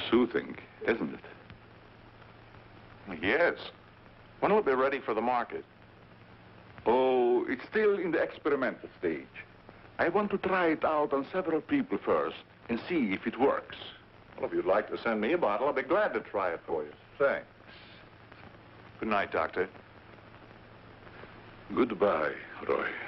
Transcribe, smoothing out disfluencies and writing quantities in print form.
soothing, isn't it? Yes. When will it be ready for the market? Oh, it's still in the experimental stage. I want to try it out on several people first and see if it works. Well, if you'd like to send me a bottle, I'll be glad to try it for you. Thanks. Good night, Doctor. Goodbye, Roy.